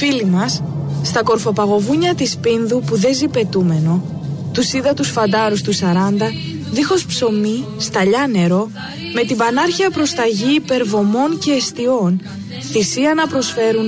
Φίλοι μας, στα κορφοπαγοβούνια της Πίνδου που δεν ζει πετούμενο, τους είδα τους φαντάρους του 40, δίχως ψωμί, σταλιά νερό, με την πανάρχια προς τα γη υπερβομών και εστιών, θυσία να προσφέρουν